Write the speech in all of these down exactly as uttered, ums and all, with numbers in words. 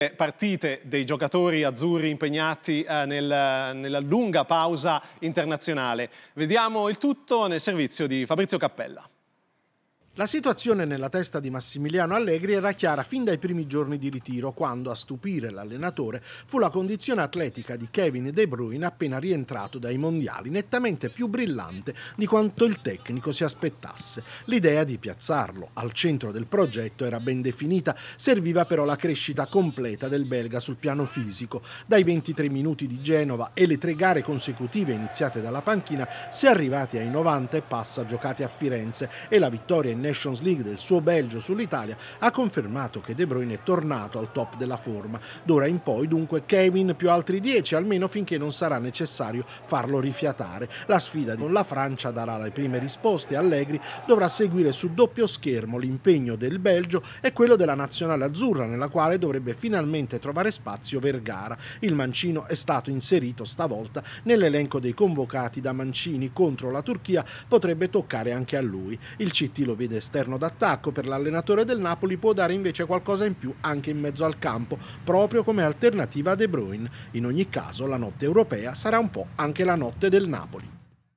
Partite dei giocatori azzurri impegnati eh, nel, nella lunga pausa internazionale. Vediamo il tutto nel servizio di Fabrizio Cappella. La situazione nella testa di Massimiliano Allegri era chiara fin dai primi giorni di ritiro, quando a stupire l'allenatore fu la condizione atletica di Kevin De Bruyne appena rientrato dai mondiali, nettamente più brillante di quanto il tecnico si aspettasse. L'idea di piazzarlo al centro del progetto era ben definita, serviva però la crescita completa del belga sul piano fisico. Dai ventitré minuti di Genova e le tre gare consecutive iniziate dalla panchina si è arrivati ai novanta e passa giocati a Firenze, e la vittoria in Nations League del suo Belgio sull'Italia ha confermato che De Bruyne è tornato al top della forma. D'ora in poi dunque Kevin più altri dieci, almeno finché non sarà necessario farlo rifiatare. La sfida con la Francia darà le prime risposte. Allegri dovrà seguire su doppio schermo l'impegno del Belgio e quello della nazionale azzurra, nella quale dovrebbe finalmente trovare spazio Vergara. Il mancino è stato inserito stavolta nell'elenco dei convocati da Mancini contro la Turchia, potrebbe toccare anche a lui. Il C T lo vede esterno d'attacco, per l'allenatore del Napoli può dare invece qualcosa in più anche in mezzo al campo, proprio come alternativa a De Bruyne. In ogni caso la notte europea sarà un po' anche la notte del Napoli.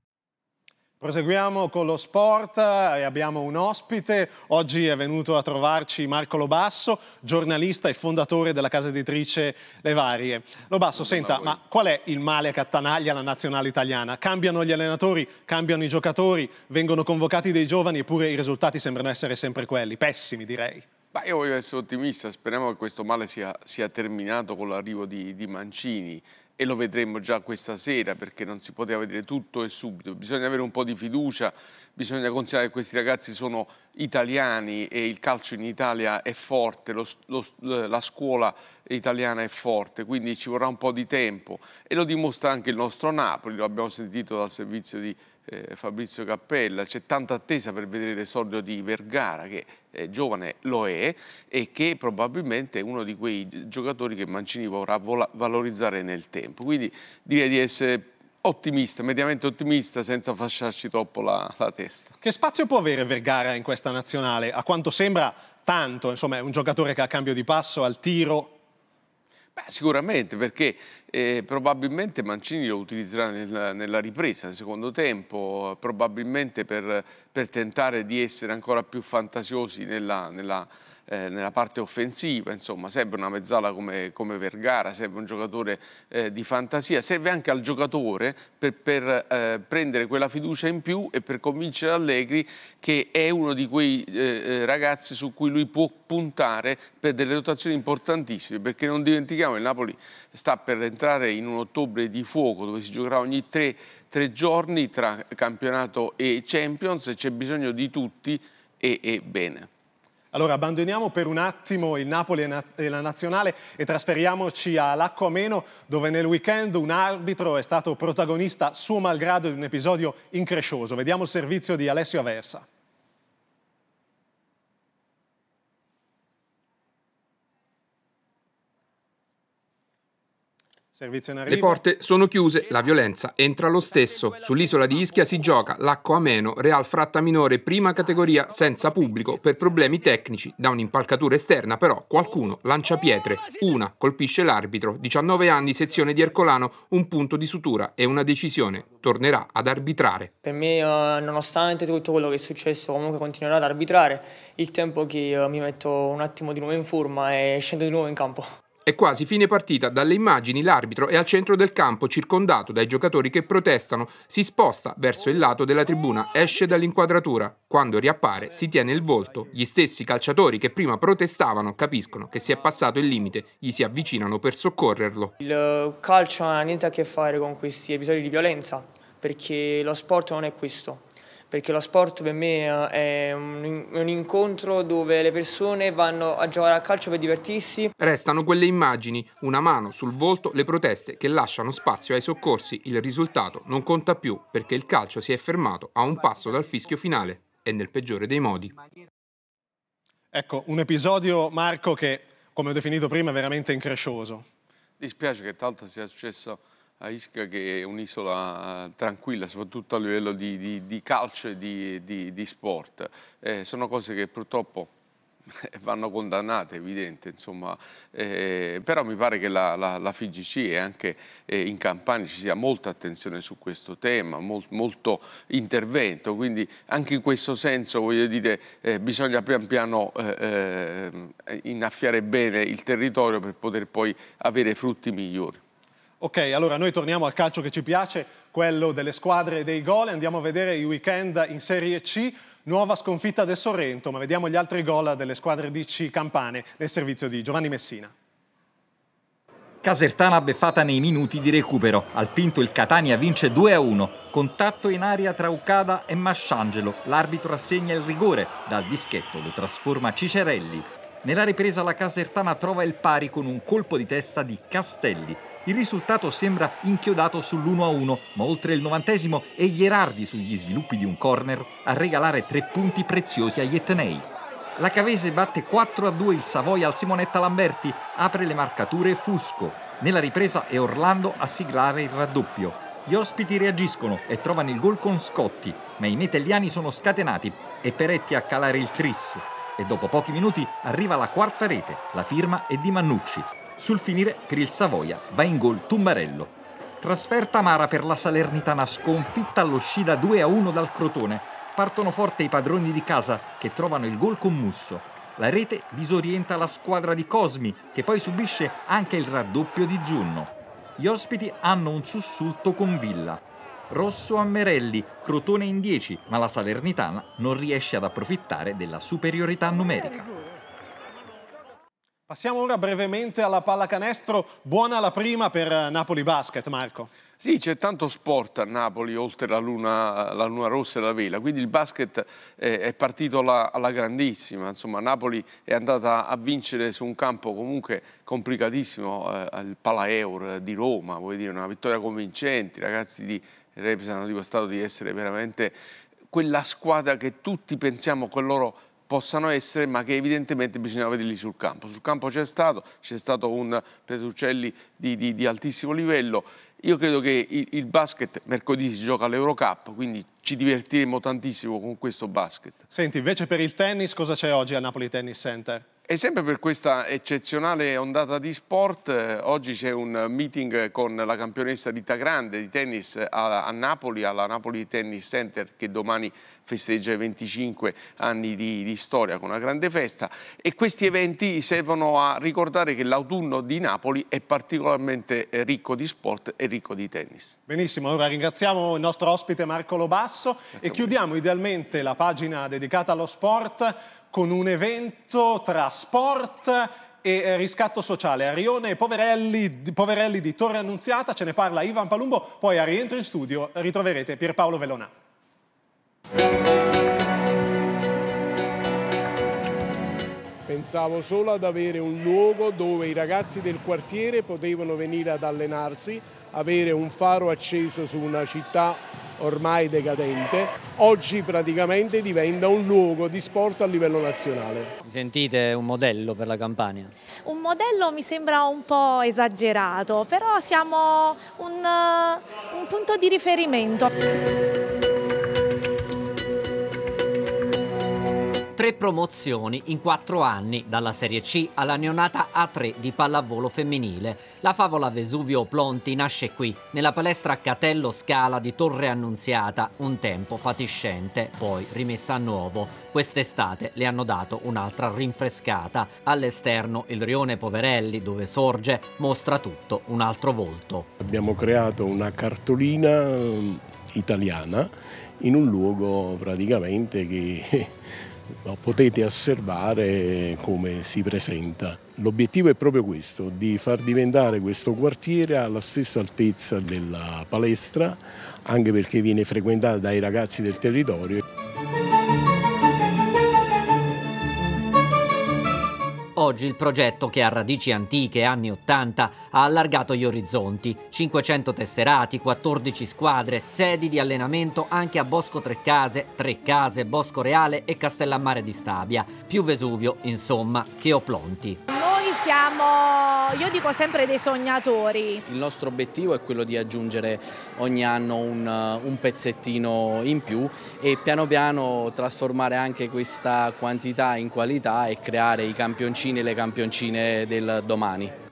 Proseguiamo con lo sport e abbiamo un ospite. Oggi è venuto a trovarci Marco Lobasso, giornalista e fondatore della casa editrice Le Varie. Lobasso, senta, ma qual è il male che attanaglia la nazionale italiana? Cambiano gli allenatori, cambiano i giocatori, vengono convocati dei giovani, eppure i risultati sembrano essere sempre quelli, pessimi direi. Beh, io voglio essere ottimista, speriamo che questo male sia, sia terminato con l'arrivo di, di Mancini, e lo vedremo già questa sera, perché non si poteva vedere tutto e subito. Bisogna avere un po' di fiducia, bisogna considerare che questi ragazzi sono italiani e il calcio in Italia è forte, lo, lo, la scuola italiana è forte, quindi ci vorrà un po' di tempo, e lo dimostra anche il nostro Napoli, lo abbiamo sentito dal servizio di eh, Fabrizio Cappella. C'è tanta attesa per vedere l'esordio di Vergara, che è giovane, lo è, e che probabilmente è uno di quei giocatori che Mancini vorrà valorizzare nel tempo. Quindi direi di essere ottimista, mediamente ottimista, senza fasciarci troppo la, la testa. Che spazio può avere Vergara in questa nazionale? A quanto sembra tanto, insomma è un giocatore che ha cambio di passo, al tiro. Beh, sicuramente, perché eh, probabilmente Mancini lo utilizzerà nel, nella ripresa, nel secondo tempo, probabilmente per, per tentare di essere ancora più fantasiosi nella, nella, eh, nella parte offensiva. Insomma, serve una mezzala come, come Vergara, serve un giocatore eh, di fantasia, serve anche al giocatore per, per eh, prendere quella fiducia in più e per convincere Allegri che è uno di quei eh, ragazzi su cui lui può puntare per delle rotazioni importantissime, perché non dimentichiamo, il Napoli sta per entrare in un ottobre di fuoco, dove si giocherà ogni tre, tre giorni tra campionato e Champions, e c'è bisogno di tutti e, e bene. Allora abbandoniamo per un attimo il Napoli e la nazionale e trasferiamoci a Lacco Ameno, dove nel weekend un arbitro è stato protagonista suo malgrado di un episodio increscioso. Vediamo il servizio di Alessio Aversa. Le porte sono chiuse, la violenza entra lo stesso. Sull'isola di Ischia si gioca Lacco Ameno, Real Frattaminore, prima categoria, senza pubblico per problemi tecnici. Da un'impalcatura esterna però qualcuno lancia pietre. Una colpisce l'arbitro, diciannove anni, sezione di Ercolano, un punto di sutura e una decisione. Tornerà ad arbitrare. Per me, nonostante tutto quello che è successo, comunque continuerò ad arbitrare, il tempo che mi metto un attimo di nuovo in forma e scendo di nuovo in campo. È quasi fine partita, dalle immagini l'arbitro è al centro del campo, circondato dai giocatori che protestano, si sposta verso il lato della tribuna, esce dall'inquadratura. Quando riappare si tiene il volto, gli stessi calciatori che prima protestavano capiscono che si è passato il limite, gli si avvicinano per soccorrerlo. Il calcio non ha niente a che fare con questi episodi di violenza, perché lo sport non è questo. Perché lo sport per me è un, un incontro dove le persone vanno a giocare a calcio per divertirsi. Restano quelle immagini, una mano sul volto, le proteste che lasciano spazio ai soccorsi. Il risultato non conta più, perché il calcio si è fermato a un passo dal fischio finale e nel peggiore dei modi. Ecco, un episodio, Marco, che, come ho definito prima, è veramente increscioso. Dispiace che tanto sia successo a Ischia, che è un'isola tranquilla, soprattutto a livello di, di, di calcio e di, di, di sport. Eh, sono cose che purtroppo vanno condannate, è evidente, insomma, eh, però mi pare che la, la, la F I G C e anche eh, in Campania ci sia molta attenzione su questo tema, molt, molto intervento, quindi anche in questo senso, voglio dire, eh, bisogna pian piano eh, eh, innaffiare bene il territorio per poter poi avere frutti migliori. Ok, allora noi torniamo al calcio che ci piace, quello delle squadre e dei gol, andiamo a vedere i weekend in Serie C. Nuova sconfitta del Sorrento, ma vediamo gli altri gol delle squadre D C campane nel servizio di Giovanni Messina. Casertana beffata nei minuti di recupero. Al Pinto il Catania vince due a uno. Contatto in aria tra Ucada e Masciangelo. L'arbitro assegna il rigore. Dal dischetto lo trasforma Cicerelli. Nella ripresa la Casertana trova il pari con un colpo di testa di Castelli. Il risultato sembra inchiodato sull'uno a uno, ma oltre il novantesimo è Gherardi sugli sviluppi di un corner a regalare tre punti preziosi agli etnei. La Cavese batte quattro a due il Savoia al Simonetta Lamberti, apre le marcature Fusco. Nella ripresa è Orlando a siglare il raddoppio. Gli ospiti reagiscono e trovano il gol con Scotti, ma i metelliani sono scatenati e Peretti a calare il tris. E dopo pochi minuti arriva la quarta rete, la firma è di Mannucci. Sul finire per il Savoia va in gol Tumbarello. Trasferta amara per la Salernitana, sconfitta allo Scida due a uno dal Crotone. Partono forte i padroni di casa che trovano il gol con Musso. La rete disorienta la squadra di Cosmi che poi subisce anche il raddoppio di Zunno. Gli ospiti hanno un sussulto con Villa. Rosso a Merelli, Crotone in dieci, ma la Salernitana non riesce ad approfittare della superiorità numerica. Passiamo ora brevemente alla pallacanestro. Buona la prima per Napoli Basket, Marco. Sì, c'è tanto sport a Napoli, oltre la luna, la luna rossa e la vela, quindi il basket eh, è partito alla, alla grandissima, insomma Napoli è andata a vincere su un campo comunque complicatissimo, eh, il Palaeur di Roma, vuol dire una vittoria convincente, i ragazzi di Reps hanno dimostrato di essere veramente quella squadra che tutti pensiamo che loro possano essere, ma che evidentemente bisogna vederli sul campo. Sul campo c'è stato, c'è stato un Petruccelli di, di, di altissimo livello. Io credo che il, il basket, mercoledì si gioca all'Eurocup, quindi ci divertiremo tantissimo con questo basket. Senti, invece per il tennis cosa c'è oggi al Napoli Tennis Center? E sempre per questa eccezionale ondata di sport, eh, oggi c'è un meeting con la campionessa Rita Grande di tennis a, a Napoli, alla Napoli Tennis Center, che domani festeggia i venticinque anni di, di storia con una grande festa, e questi eventi servono a ricordare che l'autunno di Napoli è particolarmente ricco di sport e ricco di tennis. Benissimo, allora ringraziamo il nostro ospite Marco Lobasso. Grazie. E chiudiamo idealmente la pagina dedicata allo sport con un evento tra sport e riscatto sociale. Arione e Poverelli, Poverelli di Torre Annunziata, ce ne parla Ivan Palumbo, poi a rientro in studio ritroverete Pierpaolo Velonà. Pensavo solo ad avere un luogo dove i ragazzi del quartiere potevano venire ad allenarsi, avere un faro acceso su una città ormai decadente. Oggi praticamente diventa un luogo di sport a livello nazionale. Sentite un modello per la Campania? Un modello mi sembra un po' esagerato, però siamo un, un punto di riferimento. Tre promozioni in quattro anni, dalla Serie C alla neonata A tre di pallavolo femminile. La favola Vesuvio Plonti nasce qui, nella palestra Catello Scala di Torre Annunziata, un tempo fatiscente, poi rimessa a nuovo. Quest'estate le hanno dato un'altra rinfrescata. All'esterno il rione Poverelli, dove sorge, mostra tutto un altro volto. Abbiamo creato una cartolina italiana in un luogo praticamente che potete osservare come si presenta. L'obiettivo è proprio questo, di far diventare questo quartiere alla stessa altezza della palestra, anche perché viene frequentata dai ragazzi del territorio. Oggi il progetto, che ha radici antiche, anni ottanta, ha allargato gli orizzonti. cinquecento tesserati, quattordici squadre, sedi di allenamento anche a Bosco Trecase, Treccase, Bosco Reale e Castellammare di Stabia. Più Vesuvio, insomma, che Oplonti. Noi siamo, io dico sempre, dei sognatori. Il nostro obiettivo è quello di aggiungere ogni anno un, un pezzettino in più e piano piano trasformare anche questa quantità in qualità e creare i campioncini e le campioncine del domani.